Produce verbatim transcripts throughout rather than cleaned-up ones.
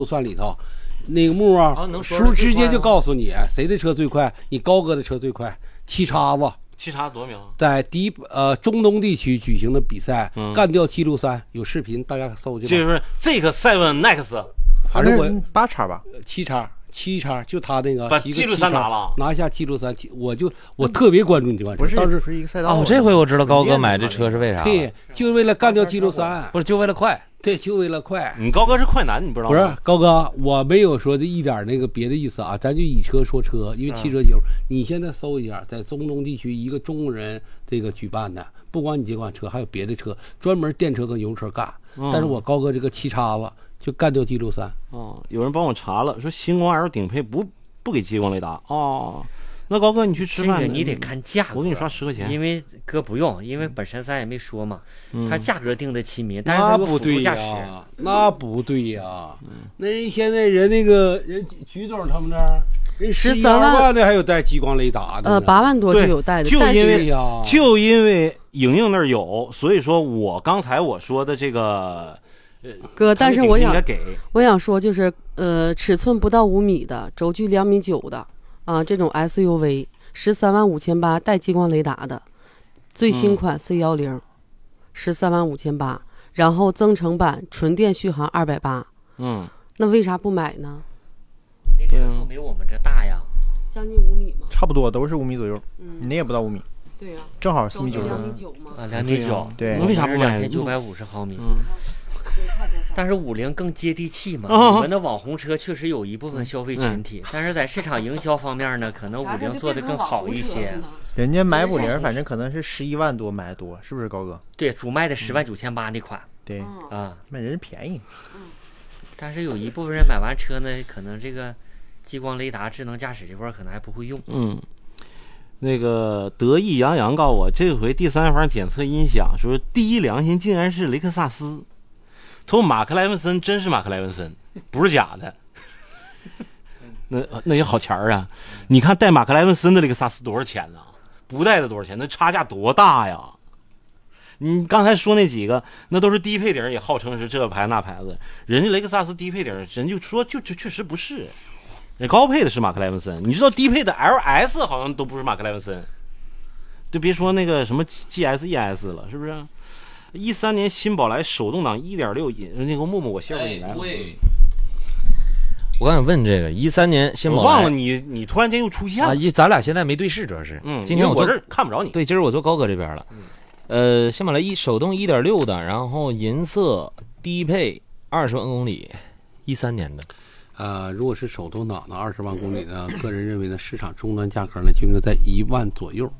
算里头，那个幕啊，书直接就告诉你谁的车最快，你高哥的车最快，七叉子。 七叉多少秒？ 在第呃中东地区举行的比赛，嗯、干掉记录三，有视频，大家搜去。 就是这个 Seven Next， 反正我八叉吧， 七叉。七叉就他那个把记录三拿了， 拿下记录三，我就我特别关注你这款车， 不是当时不是一个赛道。 哦，这回我知道高哥买这车是为啥？ 对，就为了干掉记录三， 不是就为了快？ 对，就为了快。 你高哥是快男，你不知道吗？ 不是高哥，我没有说的一点那个别的意思啊，咱就以车说车，因为汽车节目，你现在搜一下，在中东地区一个中国人这个举办的，不光你这款车，还有别的车，专门电车跟油车干。但是我高哥这个七叉子就干掉记录三。 哦，有人帮我查了，说星光 L 顶配不。不给激光雷达哦，那高哥你去吃饭， 这个你得看价格。 我给你刷十块钱， 因为哥不用，因为本身咱也没说嘛，嗯、它价格定的亲民，但是那不对呀，那不对呀，嗯、那现在人那个人徐总他们那儿，人十三万的还有带激光雷达的， 呃，八万多就有带的， 就因为呀，就因为莹莹那儿有，所以说我刚才我说的这个。 哥，但是我想我想说，就是呃，尺寸不到五米的，轴距两米九的啊、呃，这种 S U V 十三万五千八带激光雷达的，最新款 C 幺零，十三万五千八，然后增程版纯电续航二百八， 嗯， 那为啥不买呢？ 你这车没我们这大呀， 将近五米吗？ 差不多都是五米左右， 嗯， 你也不到五米， 对呀、啊， 正好四米九， 两米九嘛， 啊，两米九， 对， 为啥不买？ 两千九百五十毫米。 嗯但是五菱更接地气嘛，我们的网红车确实有一部分消费群体，但是在市场营销方面呢，可能五菱做的更好一些。 人家买五菱，反正可能是十一万多买多，是不是高哥？ 对，主卖的十万九千八那款。 对啊， 卖人便宜。 但是有一部分人买完车呢，可能这个激光雷达、智能驾驶这块可能还不会用。 嗯。那个得意洋洋告诉我，这回第三方检测音响说第一良心竟然是雷克萨斯。从马克莱文森真是马克莱文森，不是假的。那那也好钱儿啊！你看带马克莱文森的雷克萨斯多少钱呢？不带的多少钱？那差价多大呀！你刚才说那几个，那都是低配顶，也号称是这牌那牌子。人家雷克萨斯低配顶，人就说就就确实不是。人高配的是马克莱文森，你知道低配的 L S 好像都不是马克莱文森，就别说那个什么 G S E S 了，是不是？一三年新宝来手动挡一点六引那个木木，我谢过你来了。 对，我刚想问这个一三年新宝来， 我忘了你，你突然间又出现了。 啊，咱俩现在没对视，主要是， 嗯， 今天我这看不着你。 对，今儿我坐高哥这边了。嗯、呃，新宝来一手动一点六的，然后银色低配二十万公里，一三年的。 呃，如果是手动挡的二十万公里呢，个人认为呢，市场终端价格呢就应该在一万左右。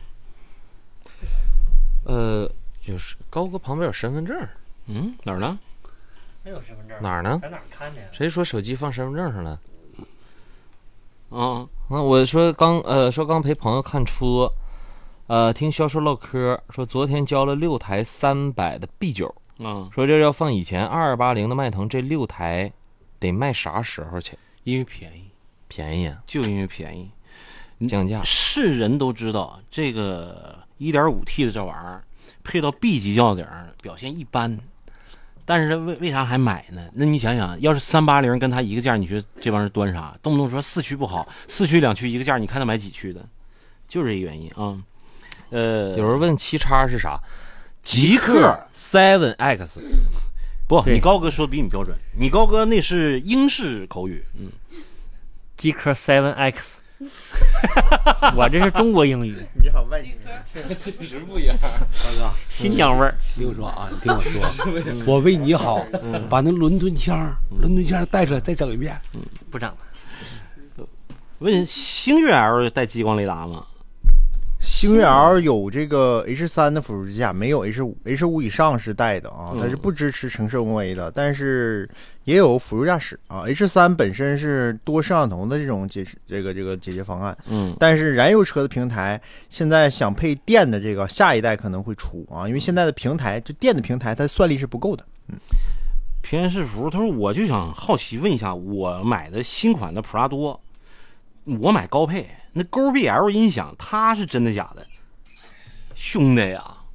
呃。就是高哥旁边有身份证， 嗯，哪儿呢？ 没有身份证， 哪儿呢？ 在哪儿看的呀？ 谁说手机放身份证上了？ 啊， 那我说刚呃说刚陪朋友看车，呃听销售唠嗑，说昨天交了六台三百的 B 九， 嗯， 说这要放以前二二八零的迈腾，这六台得卖啥时候去？ 因为便宜， 便宜啊， 就因为便宜， 降价。 是人都知道这个 一点五 T 的这玩意儿。配到 B 级轿顶表现一般，但是为为啥还买呢？那你想想，要是三八零跟他一个价，你觉得这帮人端啥？动不动说四驱不好，四驱两驱一个价，你看他买几驱的？就这原因啊。呃， 有人问七叉是啥？ 极客 Seven X。 不，你高哥说的比你标准，你高哥那是英式口语。嗯， 极客 Seven X。我这是中国英语。 你好，外地人，确实不一样。 大哥， 新疆味儿。 听我说啊，你听我说，我为你好，嗯、把那伦敦腔、伦敦腔带出来，再整一遍。 嗯，不整了。 问星越 L 带激光雷达吗？ 星越 L 有这个 H 三 的辅助支架，没有 H 五 H 五以上是带的啊，它是不支持城市 N A 的，但是也有辅助驾驶啊。H 三 本身是多摄像头的这种解这个这个解决方案， 嗯， 但是燃油车的平台现在想配电的这个下一代可能会出啊，因为现在的平台就电的平台它算力是不够的。嗯， 平安是福，他说我就想好奇问一下，我买的新款的普拉多，我买高配。那勾 B L 音响它是真的假的？兄弟呀，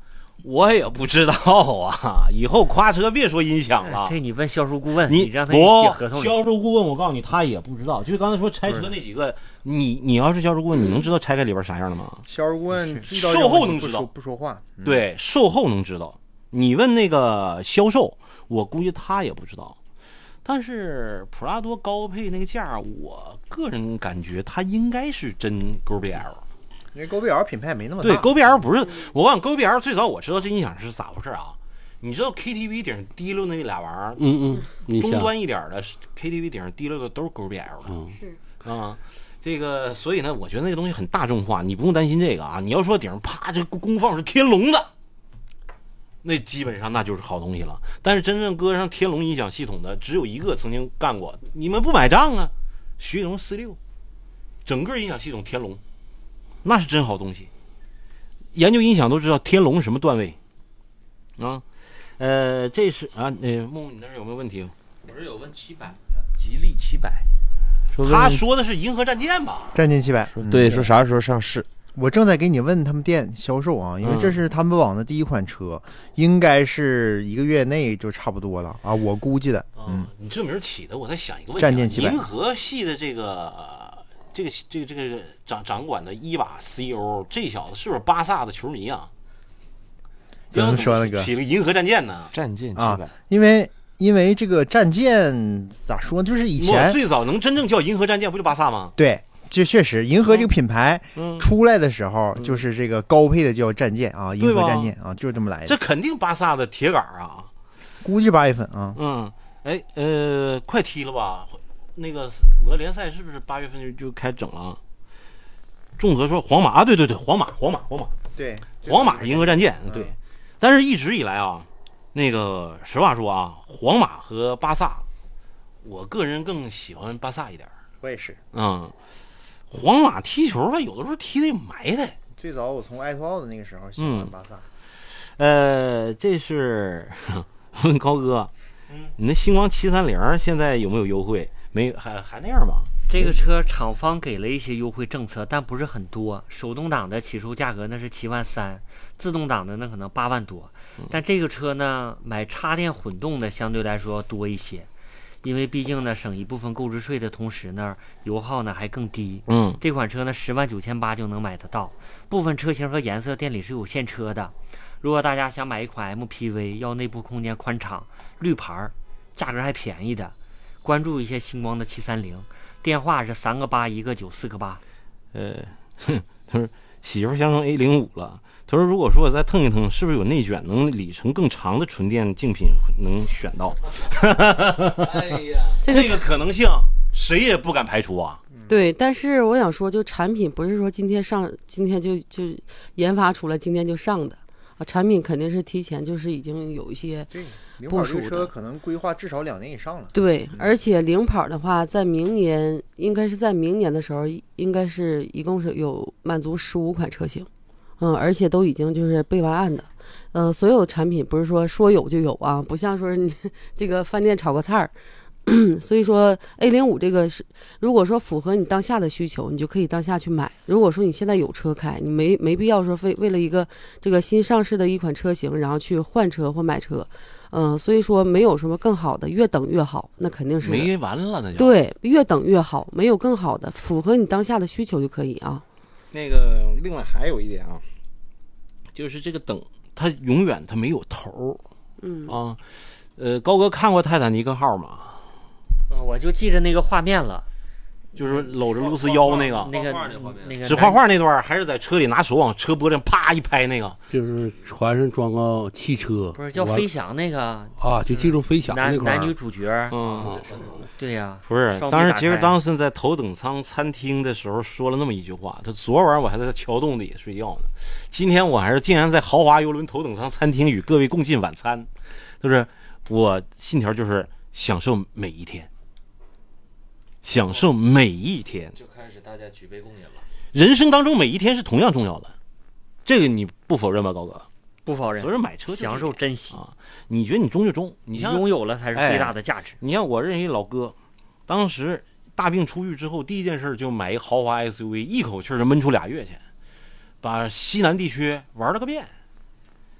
我也不知道啊，以后夸车别说音响了。 这你问销售顾问， 你让他写合同。 销售顾问，我告诉你，他也不知道。就刚才说拆车那几个，你你要是销售顾问，你能知道拆开里边啥样的吗？ 销售顾问售后能知道， 不说话。 嗯、对，售后能知道。你问那个销售，我估计他也不知道。但是普拉多高配那个价，我个人感觉它应该是真 G B L。 因为 G B L 品牌没那么大。 对 ，G B L 不是，我告诉你 G B L 最早我知道这音响是咋回事啊？你知道 K T V 顶滴溜那俩玩意儿， 嗯嗯， 中端一点的 K T V 顶滴溜的都是 G B L 的， 嗯、 是啊，这个所以呢，我觉得那个东西很大众化，你不用担心这个啊。你要说顶上啪这功放是天龙的，那基本上那就是好东西了。但是真正搁上天龙音响系统的只有一个曾经干过，你们不买账啊？雪铁龙四六，整个音响系统天龙。那是真好东西，研究音响都知道天龙是什么段位啊？呃，这是啊，那木木你那儿有没有问题？ 我这有问七百的，吉利七百， 他说的是银河战舰吧？ 战舰七百， 对，说啥时候上市？ 我正在给你问他们店销售啊，因为这是他们网的第一款车，嗯、应该是一个月内就差不多了啊，我估计的。嗯， 你这名起的，我在想一个问题、啊： 战舰七百， 银河系的这个。这个这个这个掌掌管的伊瓦 C E O 这小子是不是巴萨的球迷啊？ 怎么说那个起了银河战舰呢？ 战舰七百、 啊，因为因为这个战舰咋说，就是以前最早能真正叫银河战舰不就巴萨吗？ 对，就确实银河这个品牌出来的时候，嗯、就是这个高配的叫战舰啊，银河战舰啊，就是这么来的。 这肯定巴萨的铁杆啊， 估计八月份啊。 嗯，哎呃，快踢了吧？那个五大联赛是不是八月份就就开整了？众合说皇马啊，对对对，皇马皇马皇马， 对， 皇马银河战舰，对。嗯、但是一直以来啊，那个实话说啊，皇马和巴萨，我个人更喜欢巴萨一点。 我也是。 嗯，皇马踢球吧，有的时候踢得埋汰。 最早我从埃托奥的那个时候喜欢巴萨。 嗯、呃，这是问高哥，嗯，你那星光七三零现在有没有优惠？没，还还那样吧。 这个车厂方给了一些优惠政策，但不是很多。手动挡的起售价格那是七万三，自动挡的那可能八万多。但这个车呢，买插电混动的相对来说要多一些，因为毕竟呢省一部分购置税的同时呢，油耗呢还更低。 嗯， 这款车呢十万九千八就能买得到，部分车型和颜色店里是有现车的。如果大家想买一款 M P V， 要内部空间宽敞、绿牌，价格还便宜的。关注一下星光的七三零，电话是三个八一个九四个八。 呃，哼，他说媳妇相中 A 零五了。他说如果说我再腾一腾，是不是有内卷能里程更长的纯电竞品能选到？ 哎呀， 这个、这个可能性谁也不敢排除啊。 对，但是我想说，就产品不是说今天上，今天就就研发出来，今天就上的啊，产品肯定是提前就是已经有一些。 零跑这车可能规划至少两年以上了。 对，而且零跑的话，在明年应该是在明年的时候，应该是一共是有满足十五款车型，嗯，而且都已经就是备完案的，呃，所有的产品不是说说有就有啊，不像说你这个饭店炒个菜儿。所以说 A 零五 这个是，如果说符合你当下的需求，你就可以当下去买。如果说你现在有车开，你没没必要说为为了一个这个新上市的一款车型，然后去换车或买车。嗯、呃，所以说没有什么更好的，越等越好，那肯定是没完了，那就对，越等越好，没有更好的，符合你当下的需求就可以啊。 那个另外还有一点啊，就是这个等它永远它没有头， 嗯啊，呃，高哥看过泰坦尼克号吗？ 嗯，我就记着那个画面了， 就是搂着露丝腰那个， 那个那个是画画那段，还是在车里拿手往车脖子上啪一拍那个？ 就是船上装个汽车， 不是叫飞翔那个啊？就记住飞翔那块男男女主角， 嗯， 对呀， 不是，当时杰克当森在头等舱餐厅的时候说了那么一句话，他昨晚我还在桥洞里睡觉呢，今天我还是竟然在豪华游轮头等舱餐厅与各位共进晚餐，就是我信条就是享受每一天。享受每一天， 就开始大家举杯共饮了。 人生当中每一天是同样重要的，这个你不否认吧，高哥？ 不否认。 所以说买车享受珍惜啊！你觉得你中就中，你像拥有了才是最大的价值。 哎、你像我认识一老哥，当时大病初愈之后，第一件事就买一豪华 S U V， 一口气就闷出俩月去，把西南地区玩了个遍。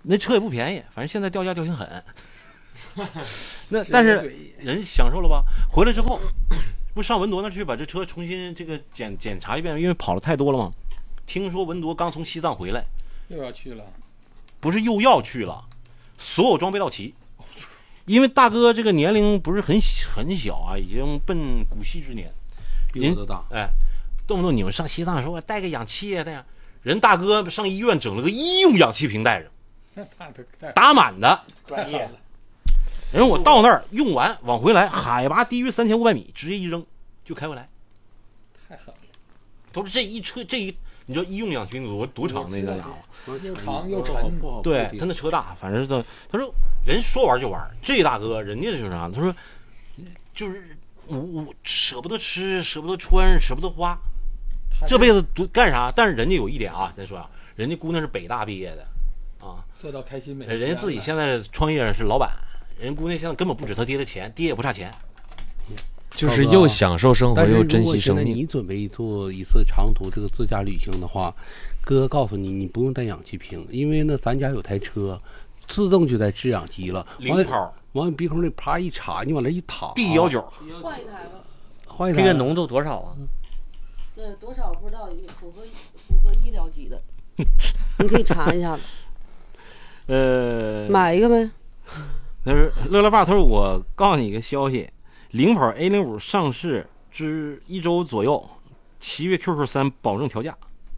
那车也不便宜，反正现在掉价掉挺狠。那但是人享受了吧？回来之后，不上文铎那去把这车重新这个检检查一遍，因为跑了太多了嘛。听说文铎刚从西藏回来， 又要去了， 不是又要去了，所有装备到齐。因为大哥这个年龄不是很很小啊，已经奔古稀之年， 比我都大。 哎，动不动你们上西藏说带个氧气啊，带呀，人大哥上医院整了个医用氧气瓶带着，打满的， 专业了。 人我到那儿用完往回来，海拔低于三千五百米，直接一扔就开回来， 太狠了。 都是这一车这一，你知道医用氧气瓶多多长那个家伙， 又长又沉， 对他那车大，反正他他说人说玩就玩，这大哥人家就是啥，他说就是我我舍不得吃，舍不得穿，舍不得花，这辈子多干啥？但是人家有一点啊，再说啊，人家姑娘是北大毕业的啊， 做到开心美， 人家自己现在创业是老板。人姑娘现在根本不止他爹的钱，爹也不差钱， 就是又享受生活又珍惜生命。 你准备做一次长途这个自驾旅行的话，哥告诉你，你不用带氧气瓶，因为呢，咱家有台车，自动就在制氧机了。 零泡， 往鼻孔里啪一插，你往那一躺， 第幺九， 换一台吧。 换一台。 这个浓度多少啊？ 这多少不知道，符合符合医疗级的，你可以查一下子。 呃， 买一个呗。 他说：“乐乐爸，他说我告诉你一个消息，领跑 A 零五上市之一周左右，七月 Q Q 三保证调价。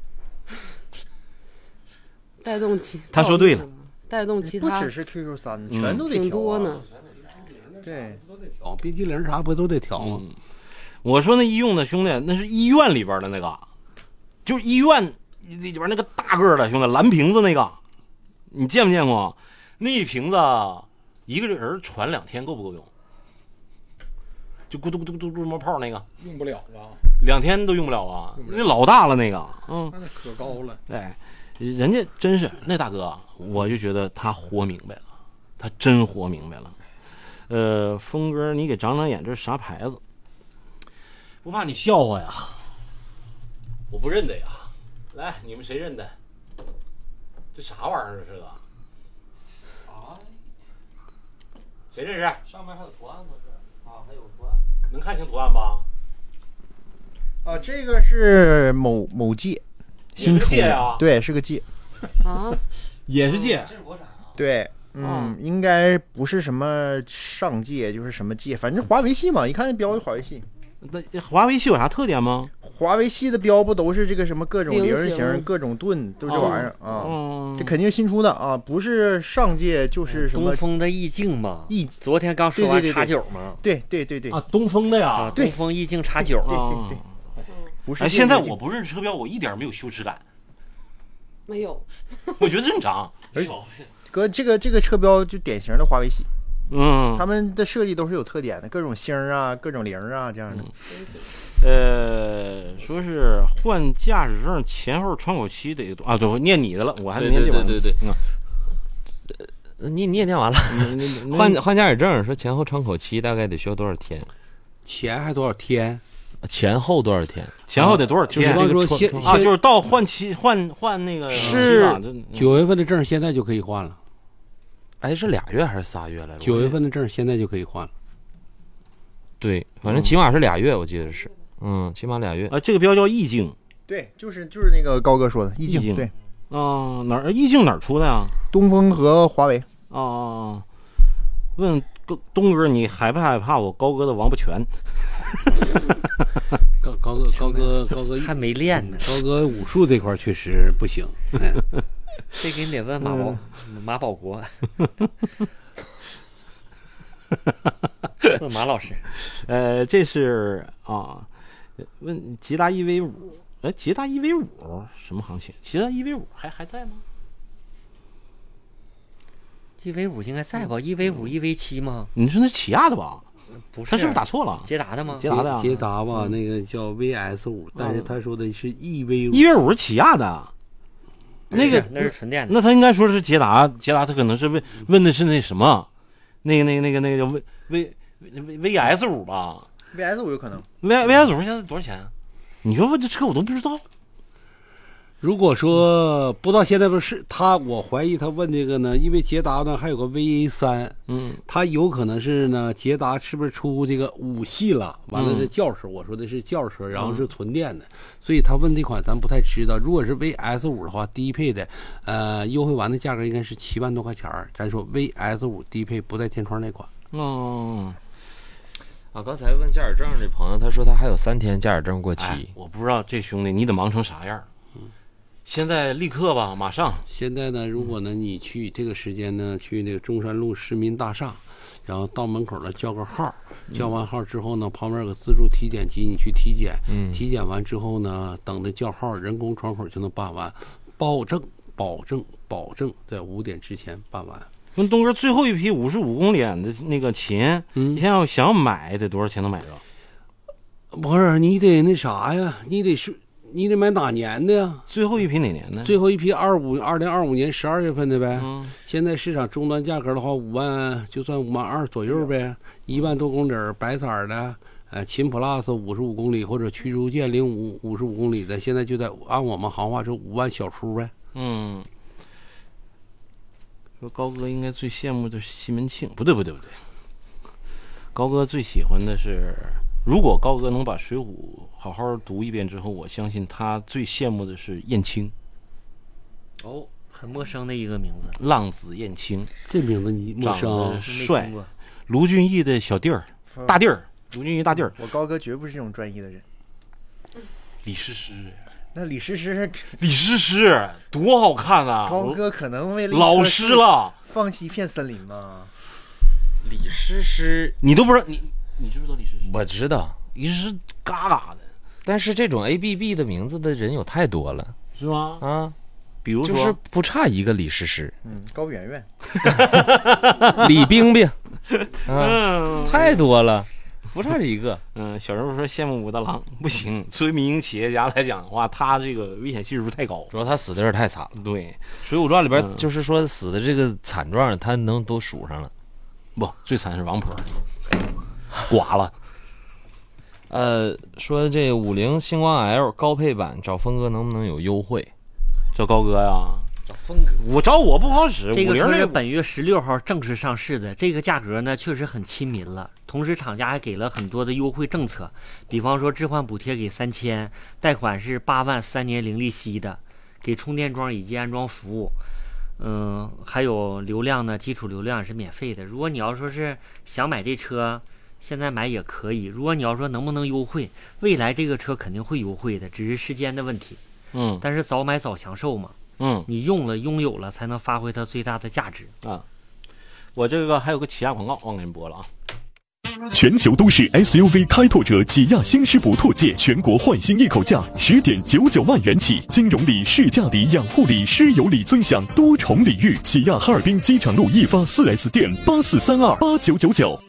带动其他说对了， 带动其他不只是 Q Q 三，全都得调、啊， 挺多呢。 对， 都得调，冰激凌啥不都得调吗、 嗯？我说那医用的兄弟，那是医院里边的那个，就是医院里边那个大个的兄弟，蓝瓶子那个，你见没见过？那瓶子。”一个人喘两天够不够用？就咕嘟咕嘟咕嘟咕冒泡那个， 用不了吧？ 两天都用不了啊！那老大了那个，嗯， 那可高了。 哎，人家真是那大哥，我就觉得他活明白了，他真活明白了。呃，峰哥，你给长长眼，这是啥牌子？不怕你笑话呀？我不认得呀。来，你们谁认得？这啥玩意儿？这是个？谁认识？ 上面还有图案吗？这啊，还有图案， 能看清图案吧？ 啊，这个是某某戒，新出的、 啊， 对，是个戒。 啊， 也是戒。 这是国产啊？ 对，嗯，应该不是什么上戒，就是什么戒，反正华为系嘛，一看那标就华为系。 那华为系有啥特点吗？ 华为系的标不都是这个什么各种菱形、 形、各种盾，都是这玩意儿、哦、啊、 嗯？ 这肯定是新出的啊，不是上届就是什么东风的意境嘛？ 意昨天刚说完叉九嘛？ 对对对对啊，东风的呀， 啊、东风意境叉九， 对对对，不是。 哎，现在我不认识车标，我一点没有羞耻感， 没有， 我觉得正常。 而且，哥，这个这个车标就典型的华为系。 嗯， 他们的设计都是有特点的，各种星啊，各种零啊，这样的。 嗯、呃，说是换驾驶证前后窗口期得啊，对，我念你的了，我还没念完。 对对对对。嗯，你你也念完了。换换驾驶证说前后窗口期大概得需要多少天？ 前还多少天？ 前后多少天？ 前后得多少天？ 就是说现啊，就是到换期换换那个是九月份的证，现在就可以换了。 哎，是俩月还是仨月来着？ 九月份的证现在就可以换了。 对，反正起码是俩月，我记得是，嗯，起码俩月。 啊，这个标叫意境。 对，就是就是那个高哥说的意境。 意境对。 啊，哪儿意境哪儿出的呀？ 东风和华为。 哦、啊，问东哥，你害不害怕我高哥的王八拳？ 高高哥高哥高哥还没练呢。 高哥武术这块确实不行。 这给你得问马宝、嗯、马保国，问马老师。 呃，这是啊，问捷达 E V 五，哎，捷达 E V 五什么行情？捷达 E V 五还还在吗 ？E V 五应该在吧 ？E V 五、E V 七吗？ 你说那起亚的吧？ 不是， 他是不是打错了？ 捷达的吗？ 捷达的， 捷达吧，那个叫 V S 五，但是他说的是 E V 五。 E V 五是起亚的。那个那是纯电的， 那他应该说是捷达，捷达他可能是问问的是那什么，那个那个那个那个叫 V V V V S 五吧 ？V S 五有可能。 V V S 五现在多少钱啊？你说问这车我都不知道。 如果说不知道现在不是他，我怀疑他问这个呢，因为捷达呢还有个 V A 三， 嗯， 他有可能是呢，捷达是不是出这个五系了？完了是轿车，我说的是轿车，然后是纯电的，所以他问这款咱不太知道。如果是 V S 五的话，低配的，呃，优惠完的价格应该是七万多块钱儿。咱说 V S 五低配不带天窗那款。 哦。 啊，刚才问驾驶证这朋友，他说他还有三天驾驶证过期。 哎、我不知道这兄弟你得忙成啥样。嗯，现在立刻吧，马上。 现在呢，如果呢你去这个时间呢，去那个中山路市民大厦，然后到门口呢叫个号，叫完号之后呢，旁边有个自助体检机，你去体检。嗯，体检完之后呢，等着叫号，人工窗口就能办完，保证保证保证在五点之前办完。 问东哥，最后一批五十五公里的那个琴，嗯，你现在要想买得多少钱能买着？ 不是，你得那啥呀？你得是，你得买哪年的呀？ 最后一批哪年的？ 最后一批二五二零二五年十二月份的呗。嗯，现在市场终端价格的话，五万就算五万二左右呗，一万多公里白色的，呃，秦 plus 五十五公里或者驱逐舰零五五十五公里的，现在就在按我们行话是五万小出呗。 嗯。说高哥应该最羡慕的是西门庆，不对不对不对，高哥最喜欢的是，如果高哥能把《水浒》好好读一遍之后，我相信他最羡慕的是燕青。 哦，很陌生的一个名字， 浪子燕青， 这名字你陌生？ 帅，卢俊义的小弟儿，大弟儿，卢俊义大弟儿。 我高哥绝不是这种专一的人。 李师师。 那李师师， 李师师多好看啊！ 高哥可能为了老师了， 放弃一片森林吗？ 李师师， 你都不知道，你你知不知道李师师？ 我知道， 李师师嘎嘎的。 但是这种 A B B 的名字的人有太多了， 是吗？ 啊， 比如说， 就是不差一个李师师， 嗯，高圆圆， 李冰冰，啊，太多了。不差这一个， 嗯，小人物说羡慕武大郎不行。作为民营企业家来讲的话，他这个危险系数太高， 主要他死的是太惨了。 对， 《水浒传》里边就是说死的这个惨状，他能都数上了。 不，最惨是王婆，剐了。 呃，说这五菱星光 L 高配版找峰哥能不能有优惠？ 找高哥呀？ 找峰哥， 我找我不好使。 这个车是本月十六号正式上市的，这个价格呢确实很亲民了。同时，厂家还给了很多的优惠政策，比方说置换补贴给三千，贷款是八万，三年零利息的，给充电桩以及安装服务。嗯，还有流量呢，基础流量是免费的。如果你要说是想买这车，现在买也可以。如果你要说能不能优惠，未来这个车肯定会优惠的，只是时间的问题。 嗯， 但是早买早享受嘛。 嗯， 你用了拥有了，才能发挥它最大的价值啊。我这个还有个起亚广告忘给你播了啊。 全球都市 S U V 开拓者起亚新世博拓界全国换新一口价十点九九万元起，金融礼、试驾礼、养护礼、师友礼尊享多重礼遇。起亚哈尔滨机场路一发四 S 店八四三二八九九九。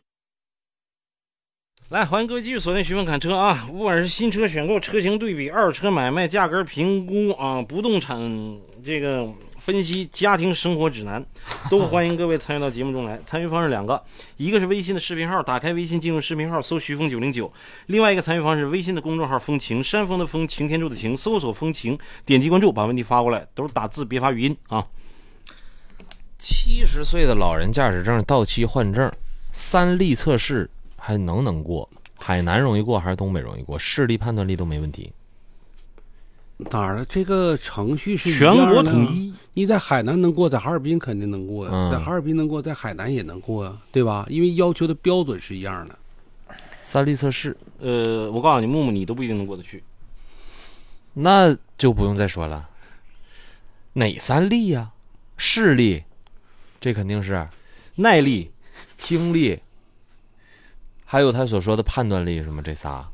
来，欢迎各位继续锁定徐凤侃车啊！不管是新车选购、车型对比、二手车买卖、价格评估啊、不动产这个分析、家庭生活指南，都欢迎各位参与到节目中来。参与方式两个，一个是微信的视频号，打开微信进入视频号搜徐峰九零九；另外一个参与方式，微信的公众号风情，山峰的风，擎天柱的擎，搜索风情，点击关注，把问题发过来，都是打字别发语音啊。 七十岁的老人驾驶证到期换证，三力测试还能不能过？海南容易过还是东北容易过？视力判断力都没问题。 当然了，这个程序是全国统一。 你在海南能过，在哈尔滨肯定能过呀、 嗯。 在哈尔滨能过，在海南也能过呀，对吧？因为要求的标准是一样的。 三力测试， 呃，我告诉你，木木你都不一定能过得去。 那就不用再说了。哪三力呀、啊？视力，这肯定是耐力、 听力。还有他所说的判断力什么这仨，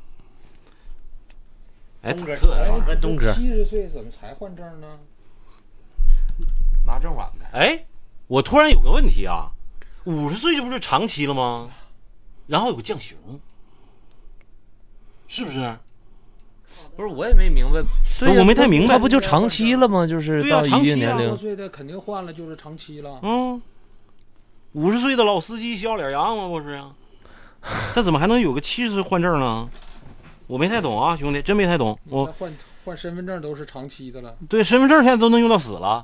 哎，咋测哎， 东哥七十岁怎么才换证呢？ 拿证晚呗。 哎，我突然有个问题啊，五十岁这不是长期了吗？然后有个降刑，是不是？ 不是，我也没明白， 我没太明白， 他不就长期了吗？就是到一定年龄， 六十岁的肯定换了，就是长期了。 嗯，五十岁的老司机笑脸羊吗？不是啊。他怎么还能有个七十岁换证呢？我没太懂啊，兄弟，真没太懂。我换换身份证都是长期的了。 对，身份证现在都能用到死了。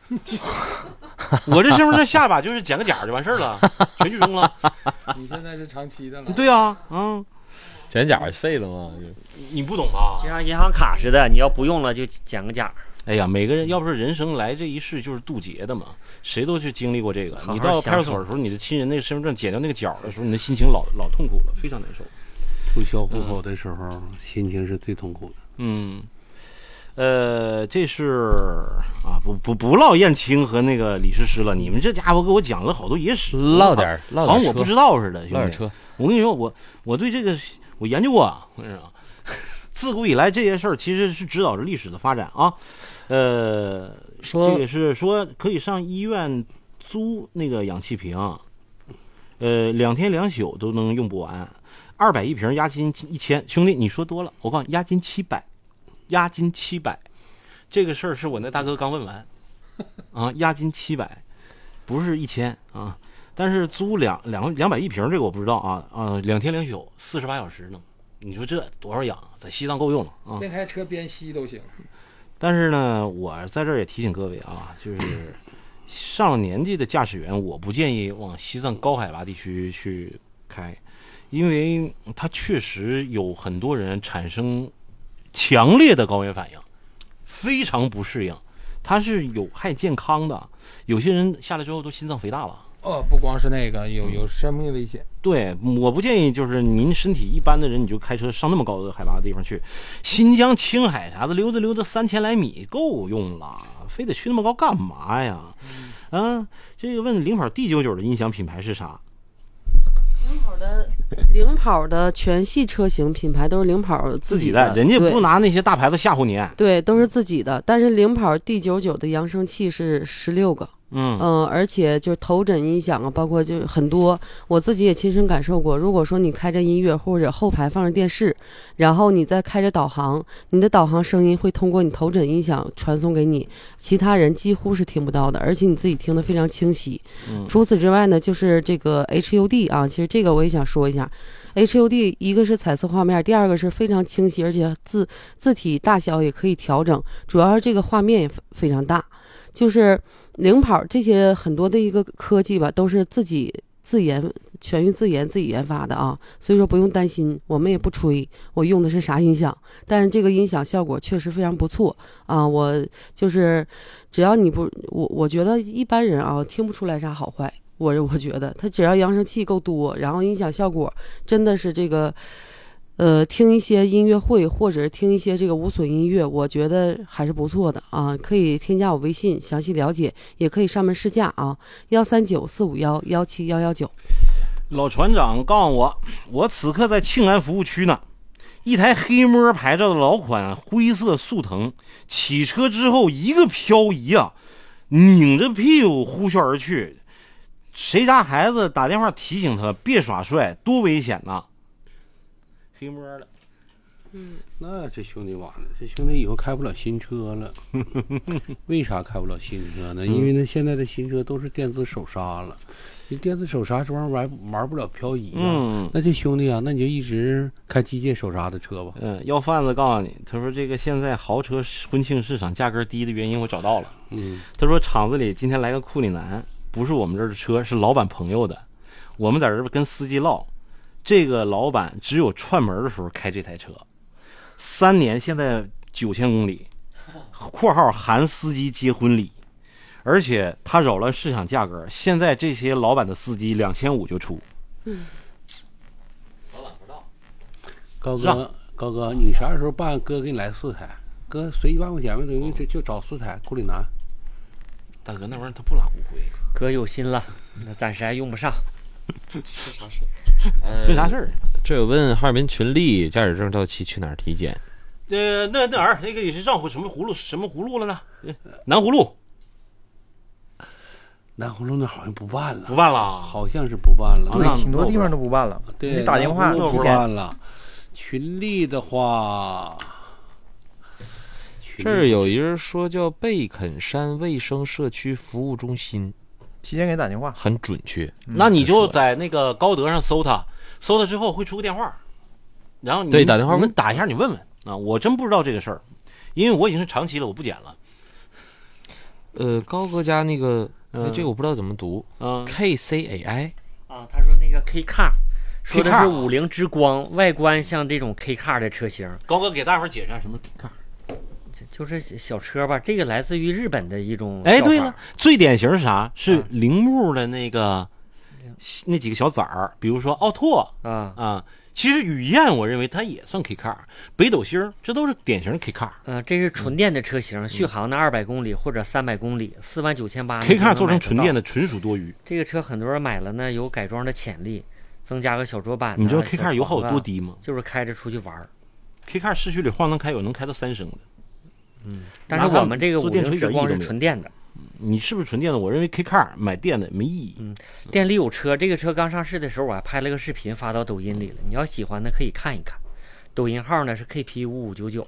我这身份证下把就是剪个甲就完事儿了，全剧终了。 你现在是长期的了。 对啊，嗯， 剪甲废了吗？ 你不懂吧？ 就像银行卡似的，你要不用了就剪个甲。 哎呀，每个人要不是人生来这一世就是渡劫的嘛，谁都是经历过这个。 好好你到派出所的时候，你的亲人那个身份证剪掉那个角的时候，你的心情老老痛苦了，非常难受。 出销户口的时候，嗯、心情是最痛苦的。 嗯。呃，这是啊，不不不唠燕青和那个李师师了。你们这家伙给我讲了好多野史， 唠点唠点， 好像我不知道似的。 唠点车， 我跟你说，我我对这个我研究过啊。我跟你说，自古以来这些事儿其实是指导着历史的发展啊。呃， 说这个是说可以上医院租那个氧气瓶，呃，两天两宿都能用不完，二百一瓶，押金一千。兄弟，你说多了，我告诉你，押金七百。押金七百，这个事儿是我那大哥刚问完，啊，押金七百，不是一千啊，但是租两两两百一瓶，这个我不知道啊啊，两天两宿，四十八小时呢，你说这多少氧，在西藏够用了啊。 边开车边吸都行。 但是呢，我在这儿也提醒各位啊，就是上了年纪的驾驶员，我不建议往西藏高海拔地区去开，因为它确实有很多人产生强烈的高原反应，非常不适应，它是有害健康的。有些人下来之后都心脏肥大了。 哦，不光是那个，有有生命危险。 对，我不建议就是您身体一般的人，你就开车上那么高的海拔的地方去。新疆、青海啥的，溜达溜达三千来米够用了，非得去那么高干嘛呀？嗯、啊，这个问领跑 D 九九 的音响品牌是啥？ 领跑的领跑的全系车型品牌都是领跑自己的， 人家不拿那些大牌子吓唬你。 对，都是自己的。但是领跑 D 九九 的扬声器是十六个。 嗯嗯、呃，而且就是头枕音响啊，包括就是很多，我自己也亲身感受过。如果说你开着音乐或者后排放着电视，然后你再开着导航，你的导航声音会通过你头枕音响传送给你，其他人几乎是听不到的，而且你自己听得非常清晰。 嗯、 除此之外呢，就是这个 H U D 啊，其实这个我也想说一下。H U D 一个是彩色画面，第二个是非常清晰，而且字字体大小也可以调整，主要是这个画面也非常大。就是领跑这些很多的一个科技吧，都是自己自研全域自研自己研发的啊，所以说不用担心，我们也不吹我用的是啥音响，但是这个音响效果确实非常不错啊。我就是只要你不我我觉得一般人啊听不出来啥好坏，我我觉得它只要扬声器够多，然后音响效果真的是这个呃，听一些音乐会或者听一些这个无损音乐，我觉得还是不错的啊。可以添加我微信详细了解，也可以上门试驾啊，幺三九四五幺幺七幺幺九。 老船长告诉我，我此刻在庆安服务区呢，一台黑摸牌照的老款灰色速腾，起车之后一个漂移啊，拧着屁股呼啸而去。谁家孩子打电话提醒他别耍帅，多危险呐！黑摸了， 嗯，那这兄弟完了，这兄弟以后开不了新车了。为啥开不了新车呢？因为呢，现在的新车都是电子手刹了。你电子手刹这玩意儿玩玩不了漂移啊。 嗯， 那这兄弟啊，那你就一直开机械手刹的车吧。 嗯，要贩子告诉你，他说这个现在豪车婚庆市场价格低的原因我找到了。 嗯， 他说厂子里今天来个库里南，不是我们这儿的车，是老板朋友的。我们在这儿跟司机唠。这个老板只有串门的时候开这台车，三年现在九千公里，括号含司机结婚礼，而且他扰乱市场价格，现在这些老板的司机两千五就出。 嗯， 老板不知道。 高哥，高哥，你啥时候办？哥给你来四台，哥随一万块钱呗，等于就就找四台库里南。 大哥，那玩意儿他不拉骨灰。 哥有心了，那暂时还用不上。 是啥事？ 是啥事儿？ 这有问哈尔滨群力驾驶证到期去哪儿体检？ 呃，那那哪儿？那个也是上什么葫芦？什么葫芦了呢？南葫芦。 南葫芦那好像不办了， 不办了， 好像是不办了。 对，挺多地方都不办了。 对， 你打电话不办了。群力的话， 这儿有一人说叫贝肯山卫生社区服务中心。 提前给打电话， 很准确。 嗯、那你就在那个高德上搜他，搜他之后会出个电话，然后你对打电话问，打一下你问问啊。我真不知道这个事儿， 因为我已经是长期了，我不减了。 呃，高哥家那个， 嗯哎，这个我不知道怎么读， 嗯 K C A I 啊，他说那个 K Car， 说的是五菱之光，外观像这种 K Car 的车型。 高哥给大伙儿解释下什么 K Car。 就是小车吧，这个来自于日本的一种。 哎，对了，最典型是啥？是铃木的那个、嗯、那几个小崽儿，比如说奥拓啊啊。其实雨燕我认为它也算 K Car， 北斗星这都是典型的 K Car。 嗯，这是纯电的车型，嗯、续航的二百公里或者三百公里，四万九千八。 K Car 做成纯电的纯属多余。 这个车很多人买了呢，有改装的潜力，增加个小桌板。 你知道 K Car 油耗有多低吗？ 就是开着出去玩。 K Car 市区里晃能开有能开到三升的。 嗯，但是我们这个五菱之光是纯电的。 你是不是纯电的？我认为 K Car 买电的没意义。 嗯，店里有车，这个车刚上市的时候我还拍了个视频发到抖音里了，你要喜欢的可以看一看。抖音号呢是 K P 五五九九。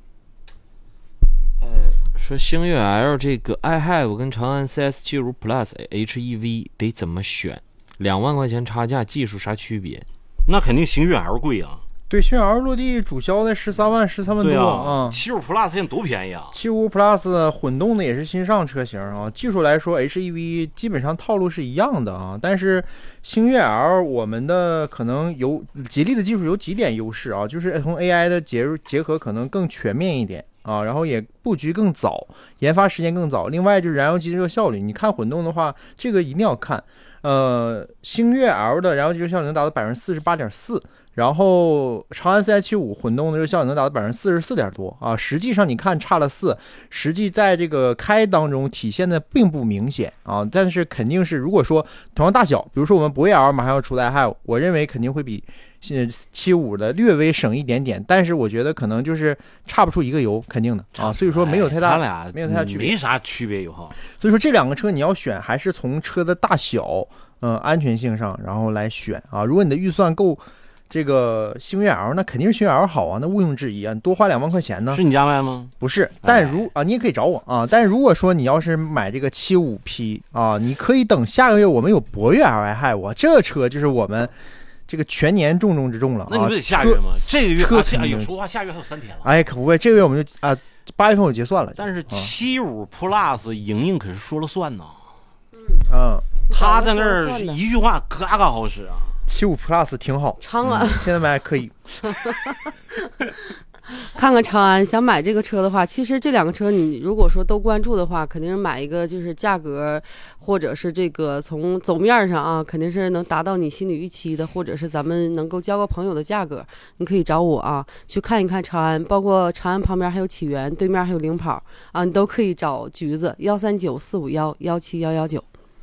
呃，说星越 L 这个 I have 跟长安 C S 七五 Plus H E V 得怎么选？两万块钱差价，技术啥区别？ 那肯定星越 L 贵啊。 对，星越 L 落地主销在十三万、十三万多啊。七五 Plus 现在多便宜啊！ 七五 Plus 混动的也是新上车型啊。技术来说 ，H E V 基本上套路是一样的啊。但是星越 L 我们的可能有吉利的技术有几点优势啊，就是从 A I 的结结合可能更全面一点啊，然后也布局更早，研发时间更早。另外就是燃油机热效率，你看混动的话，这个一定要看。呃，星越 L 的燃油机热效率能达到百分之四十八点四。然后长安 C S 七五 混动的热效率能达到百分之四十四点多啊，实际上你看差了四，实际在这个开当中体现的并不明显啊，但是肯定是如果说同样大小，比如说我们博越 L 马上要出来，还有我认为肯定会比七五的略微省一点点，但是我觉得可能就是差不出一个油，肯定的啊，所以说没有太大， 他俩没有太大区别， 没啥区别油耗。 所以说这两个车你要选，还是从车的大小、呃安全性上，然后来选啊。如果你的预算够。这个星越 L 那肯定是星越 L 好啊，那毋庸置疑啊，你多花两万块钱呢？ 是你家卖吗？ 不是，但如啊，你也可以找我啊。但如果说你要是买这个七五 P 啊，你可以等下个月我们有博越 L I 害我这车就是我们这个全年重中之重了啊。 那你不得下月吗？这个月车哎呦，说话下月还有三天了。 哎，可不会，这个月我们就啊八月份我结算了。 但是七五 Plus 莹莹可是说了算呐。 嗯， 他在那儿一句话嘎嘎好使啊。 七五 Plus 挺好， 长安、 嗯、现在买还可以。 看看长安，想买这个车的话，其实这两个车你如果说都关注的话，肯定是买一个就是价格，或者是这个从走面上啊，肯定是能达到你心理预期的，或者是咱们能够交个朋友的价格，你可以找我啊，去看一看长安，包括长安旁边还有启源，对面还有领跑啊，你都可以找橘子幺三九四五幺幺七幺幺九。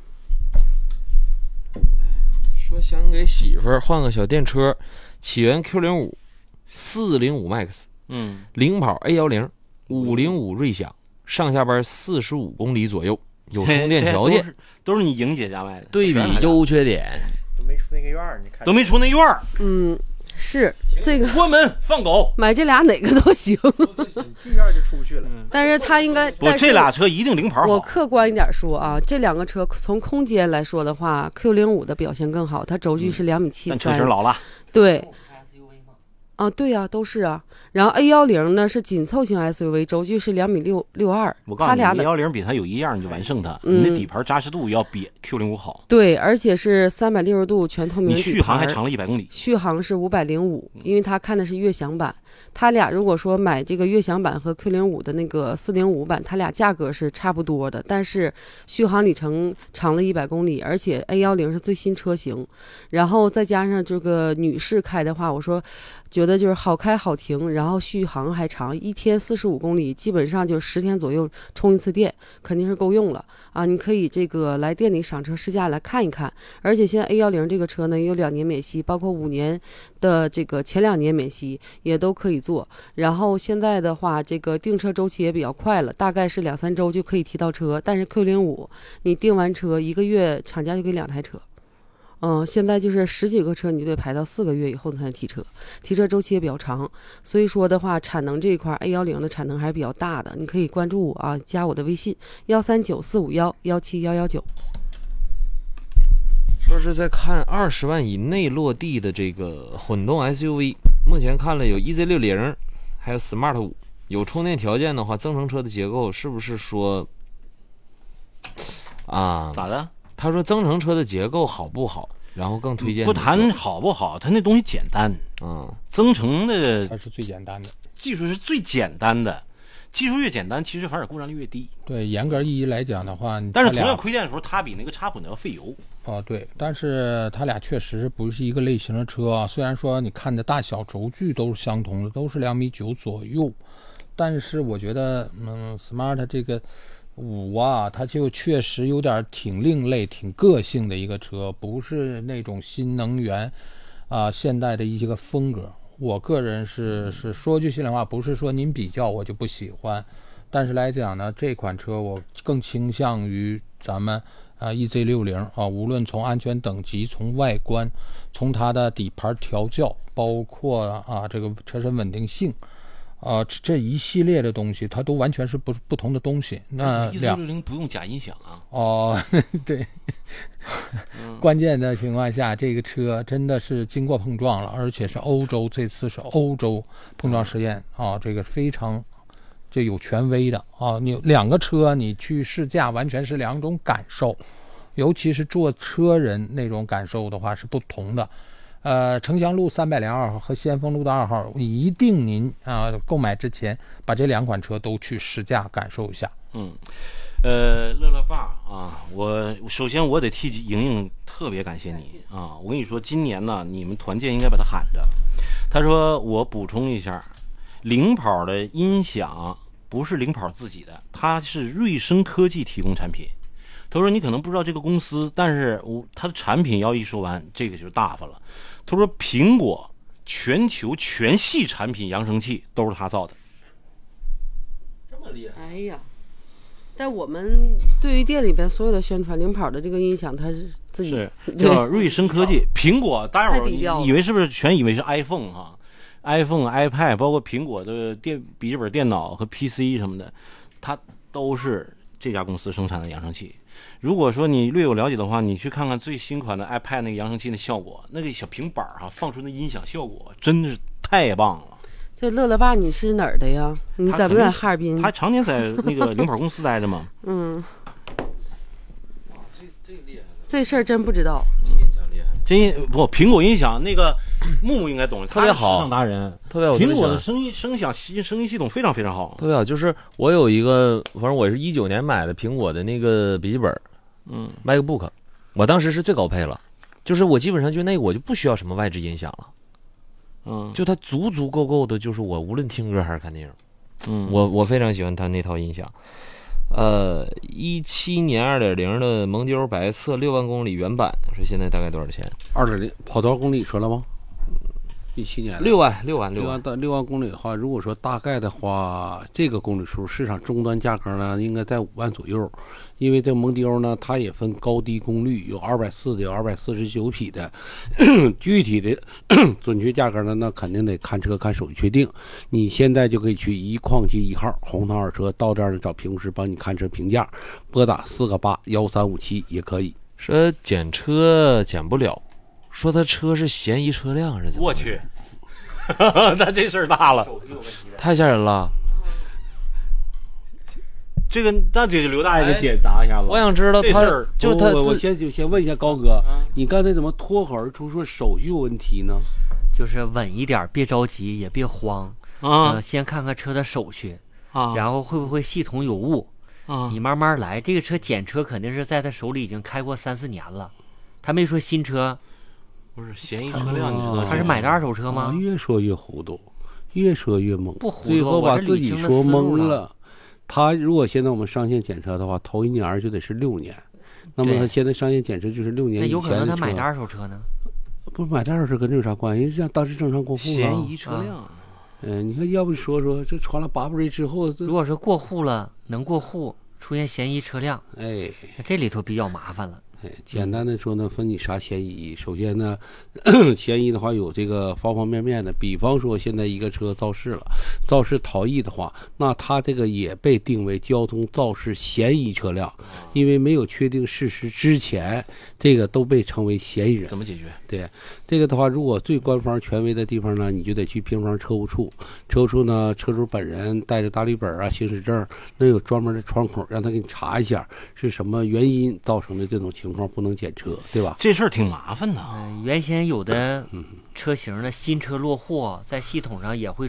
说想给媳妇儿换个小电车，启源 Q 零五、四零五 Max， 嗯， 领跑 A 一零、五零五锐享，上下班四十五公里左右，有充电条件， 都是都是你莹姐家卖的。 对比优缺点， 都没出那个院儿，你看都没出那院儿。 嗯，是这个关门放狗， 买这俩哪个都行， 进院就出不去了。 但是他应该， 我这俩车一定领跑好。 我客观一点说啊，这两个车从空间来说的话 ，Q 零五的表现更好，它轴距是两米七三， 但车型老了。 对。啊，对呀、啊，都是啊。然后 A 一零呢是紧凑型 S U V， 轴距是两米六六二。 我告诉你 ，A 一零比它有一样你就完胜它， 嗯、 你的底盘扎实度要比 Q 零五好。 对，而且是三百六十度全透明底盘， 你续航还长了一百公里。 续航是五百零五，因为它看的是悦享版。它俩如果说买这个悦享版和 Q 零五的那个四零五版，它俩价格是差不多的，但是续航里程长了一百公里，而且 A 一零是最新车型，然后再加上这个女士开的话，我说觉得就是好开好停，然后续航还长，一天四十五公里，基本上就十天左右充一次电，肯定是够用了啊！你可以这个来店里赏车试驾来看一看，而且现在 A 一零这个车呢有两年免息，包括五年的这个前两年免息也都可以做。然后现在的话，这个订车周期也比较快了，大概是两三周就可以提到车。但是 Q 零五你订完车一个月，厂家就给两台车。嗯，现在就是十几个车，你就得排到四个月以后才能提车，提车周期也比较长。所以说的话，产能这一块 A 一零的产能还是比较大的，你可以关注我啊，加我的微信幺三九四五幺幺七幺幺九。 说是在看二十万以内落地的这个混动 S U V， 目前看了有 E Z 六零，还有 Smart 五， 有充电条件的话，增程车的结构是不是说啊？ 咋的？ 他说增程车的结构好不好？然后更推荐不谈好不好，它那东西简单。 嗯， 增程的它是最简单的技术是最简单的，技术越简单，其实反而故障率越低。 对，严格意义来讲的话， 但是同样亏电的时候，它比那个插混的要费油。 哦，对，但是它俩确实不是一个类型的车啊。虽然说你看的大小轴距都是相同的，都是两米九左右，但是我觉得，嗯 ，Smart 这个五啊，它就确实有点挺另类、挺个性的一个车，不是那种新能源啊、呃、现代的一些个风格。我个人是是说句心里话，不是说您比较我就不喜欢，但是来讲呢，这款车我更倾向于咱们啊 E Z 六十 啊，无论从安全等级、从外观、从它的底盘调教，包括啊这个车身稳定性。啊、呃，这一系列的东西，它都完全是不不同的东西。那两 E Z 六十 不用假音响啊。 哦，对，关键的情况下，这个车真的是经过碰撞了，而且是欧洲，这次是欧洲碰撞实验啊，这个非常这有权威的啊。你两个车你去试驾，完全是两种感受，尤其是坐车人那种感受的话是不同的。呃，城乡路三百零二号和先锋路的二号，一定您啊、呃、购买之前把这两款车都去试驾感受一下。 嗯，呃，乐乐爸啊，我首先我得替莹莹特别感谢你啊！我跟你说，今年呢，你们团建应该把它喊着。他说，我补充一下，领跑的音响不是领跑自己的，它是瑞声科技提供产品。他说，你可能不知道这个公司，但是我它的产品要一说完，这个就大发了。他说，苹果全球全系产品扬声器都是他造的，这么厉害！ 哎呀，在我们对于店里边所有的宣传，领跑的这个音响，它是自己是叫瑞声科技。苹果待会儿你以以为是不是全以为是 iPhone 哈、啊、？iPhone、iPad， 包括苹果的电笔记本电脑和 P C 什么的，它都是这家公司生产的扬声器。如果说你略有了解的话，你去看看最新款的 iPad 那个扬声器的效果，那个小平板哈、啊、放出的音响效果真是太棒了。 这乐乐爸你是哪儿的呀？你在不在哈尔滨？ 他常年在那个领跑公司待着吗？ 嗯。 哇，这这厉害！ 这事儿真不知道。 音响厉害， 真不苹果音响那个木木应该懂， 特别好， 市场达人， 特别好。 苹果的声音声响声音系统非常非常好， 特别好。就是我有一个，反正我是一九年买的苹果的那个笔记本。 嗯 ，MacBook， 我当时是最高配了，就是我基本上就那个我就不需要什么外置音响了， 嗯， 就它足足够够的，就是我无论听歌还是看电影， 嗯， 我我非常喜欢它那套音响。呃，一七年二点零的蒙迪欧白色六万公里原版，说现在大概多少钱？ 二点零跑多少公里说了吗？一七年六万六万六万到六万公里的话，如果说大概的话，这个公里数市场终端价格呢，应该在五万左右。因为这蒙迪欧呢，它也分高低功率，有二百四的，有二百四十九匹的。具体的准确价格呢，那肯定得看车看手续确定。你现在就可以去一矿机一号红糖二车到这儿找评估师帮你看车评价，拨打四个八幺三五七也可以。 说检车检不了。说他车是嫌疑车辆是怎么？ 我去，那这事儿大了， 太吓人了。 这个那这个刘大爷给解答一下子。 我想知道他就他我我先就先问一下高哥，嗯、你刚才怎么脱口而出说手续有问题呢？ 就是稳一点，别着急，也别慌啊、呃，先看看车的手续啊，然后会不会系统有误啊？你慢慢来。这个车检车肯定是在他手里已经开过三四年了，他没说新车。 不是嫌疑车辆，你知道他是买的二手车吗？ 啊、越说越糊涂，越说越懵， 不糊涂， 最后把自己说懵了。 了。他如果现在我们上线检车的话，头一年就得是六年，那么他现在上线检车就是六年以前的车。 那有可能他买的二手车呢？ 不是买的二手车跟这有啥关系？让当时正常过户了。 嫌疑车辆。 嗯、呃，你看，要不说说这传了八倍之后， 如果说过户了，能过户，出现嫌疑车辆， 哎， 这里头比较麻烦了。 哎，简单的说呢，分你啥嫌疑。首先呢，嫌疑的话有这个方方面面的，比方说现在一个车肇事了， 肇事逃逸的话，那他这个也被定为交通肇事嫌疑车辆，因为没有确定事实之前，这个都被称为嫌疑人。 怎么解决？ 对这个的话，如果最官方权威的地方呢，你就得去平房车务处，车务处呢，车主本人带着大绿本啊、行驶证，那有专门的窗口，让他给你查一下是什么原因造成的这种情况不能检车，对吧？ 这事儿挺麻烦的。 嗯，原先有的车型的新车落货，在系统上也会